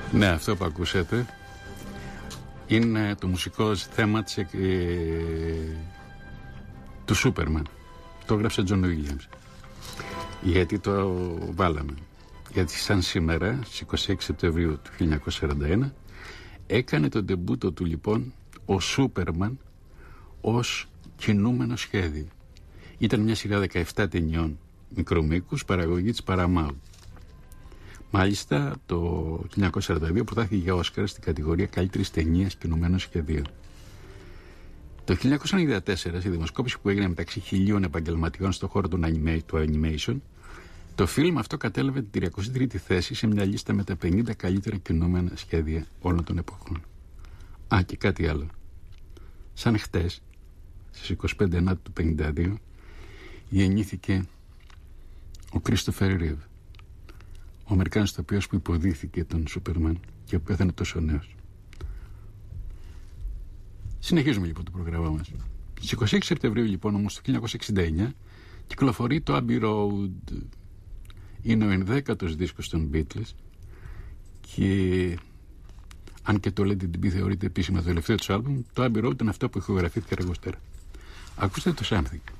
Ναι, αυτό που ακούσατε είναι το μουσικό θέμα του Σούπερμαν. Το έγραψε Τζον Βίλιαμς. Γιατί το βάλαμε? Γιατί σαν σήμερα, στις 26 Σεπτεμβρίου του 1941, έκανε το ντεμπούτο του λοιπόν ο Σούπερμαν ως κινούμενο σχέδιο. Ήταν μια σειρά 17 ταινιών μικρομήκους, παραγωγή της Paramount. Μάλιστα το 1942 προτάθηκε για Όσκαρ στην κατηγορία καλύτερης ταινίας κινουμένων σχεδίων. Το 1994, στη δημοσκόπηση που έγινε μεταξύ 1.000 επαγγελματιών στον χώρο του animation, το φιλμ αυτό κατέλαβε την 33η θέση σε μια λίστα με τα 50 καλύτερα κινούμενα σχέδια όλων των εποχών. Α, και κάτι άλλο. Σαν χτες, στις 25 Ιανουαρίου του 1952, γεννήθηκε ο Κρίστοφερ Ρίβ, ο Αμερικάνος ηθοποιός που υποδίθηκε τον Σούπερμαν και που πέθανε τόσο νέος. Συνεχίζουμε λοιπόν το πρόγραμμά μας. Στις 26 Σεπτεμβρίου λοιπόν όμως το 1969 κυκλοφορεί το Abbey Road. Είναι ο 11ος δίσκος των Beatles και αν και το Let It Be θεωρείται επίσημα το τελευταίο του άλμπουμ, το Abbey Road ήταν αυτό που ηχογραφήθηκε αργότερα. Ακούστε το Something.